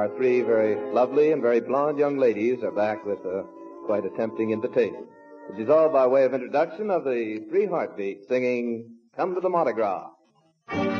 Our three very lovely and very blonde young ladies are back with quite a tempting invitation. It is all by way of introduction of the Three Heartbeats singing Come to the Mardi Gras.